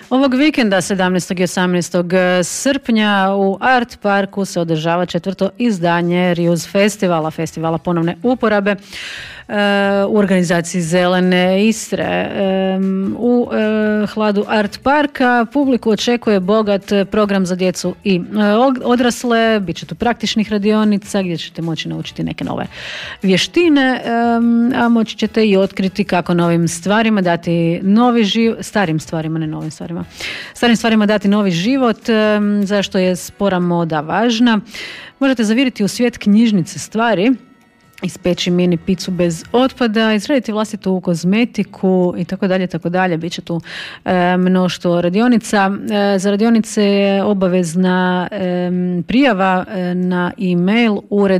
Ovog vikenda 17. i 18. srpnja u Art Parku se održava 4. izdanje Reuse festivala ponovne uporabe u organizaciji Zelene Istre. U hladu Art Parka publiku očekuje bogat program za djecu i odrasle. Biće tu praktičnih radionica gdje ćete moći naučiti neke nove vještine, a moći ćete i otkriti kako novim stvarima dati novi život, starim stvarima dati novi život, zašto je spora moda važna. Možete zaviriti u svijet knjižnice stvari, ispeći mini picu bez otpada, izraditi vlastitu kozmetiku i tako dalje. Biće tu mnoštvo radionica. Za radionice je obavezna prijava na e-mail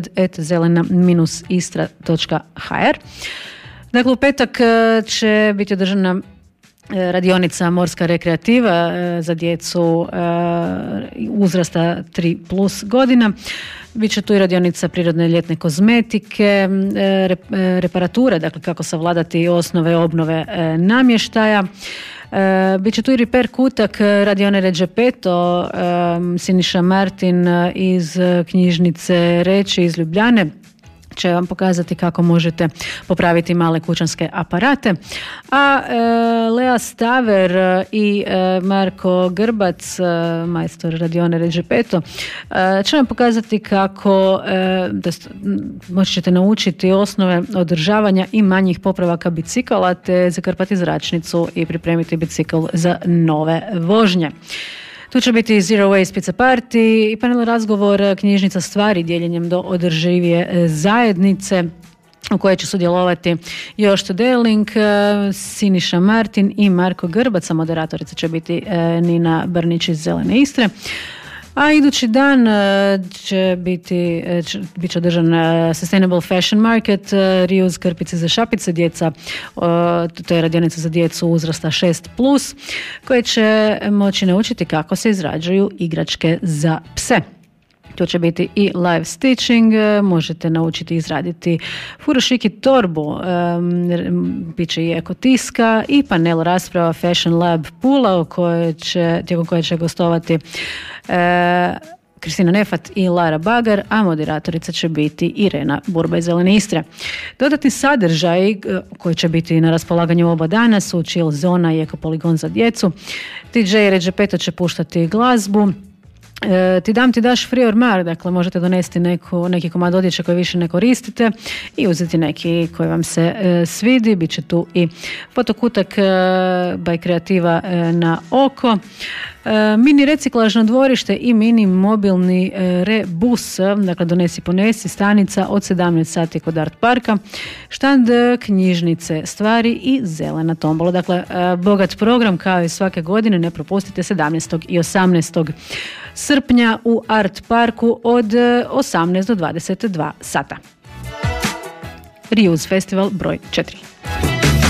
ured@zelena-istra.hr. Dakle, u petak će biti održana radionica Morska rekreativa za djecu uzrasta 3+ godina. Biće tu i radionica prirodne ljetne kozmetike, reparature, dakle kako savladati osnove obnove namještaja. Biće tu i repair kutak radione Ređepeto, Siniša Martin iz knjižnice Reči iz Ljubljane će vam pokazati kako možete popraviti male kućanske aparate. A Lea Staver i Marko Grbac, majstor radione Ređepeto, će vam pokazati kako moći ćete naučiti osnove održavanja i manjih popravaka bicikala te zakrpati zračnicu i pripremiti bicikl za nove vožnje. Tu će biti Zero Waste Pizza Party i panel razgovor knjižnica stvari dijeljenjem do održivije zajednice u kojoj će sudjelovati Jošt Deling, Siniša Martin i Marko Grbac, a moderatorica će biti Nina Brnić iz Zelene Istre. A idući dan bit će održan Sustainable Fashion Market, Reuse krpice za šapice djeca, to je radionica za djecu uzrasta 6+, koje će moći naučiti kako se izrađuju igračke za pse. To će biti i live stitching, možete naučiti izraditi furošiki torbu, bit će i ekotiska i panel rasprava Fashion Lab Pula tijekom koje će gostovati Kristina Nefat i Lara Bagar, a moderatorica će biti Irena Burba iz Zelene Istre. Dodatni sadržaj koji će biti na raspolaganju oba dana su chill zona i ekopoligon za djecu. DJ Ređepeto će puštati glazbu. Ti dam ti daš free or mar, dakle možete donesti neki komad odjeće koji više ne koristite i uzeti neki koji vam se svidi. Biće tu i fotokutak by kreativa na oko, mini reciklažno dvorište i mini mobilni rebus, dakle donesi ponesi, stanica od 17 sati kod Art Parka, štand knjižnice stvari i zelena tombola. Dakle, bogat program kao i svake godine, ne propustite 17. i 18. srpnja u Art Parku od 18 do 22 sata. Reuse festival broj 4.